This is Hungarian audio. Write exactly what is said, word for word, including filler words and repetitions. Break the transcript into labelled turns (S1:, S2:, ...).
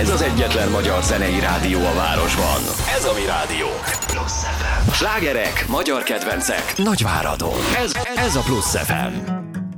S1: Ez az egyetlen magyar zenei rádió a városban. Ez a mi rádiónk. Plusz ef em. Slágerek, magyar kedvencek, Nagyváradon. Ez, ez a Plusz ef em.